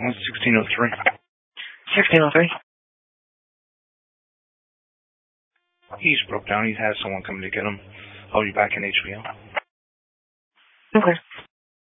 1603. 1603. He's broke down. He has someone coming to get him. I'll be back in HBO. Okay.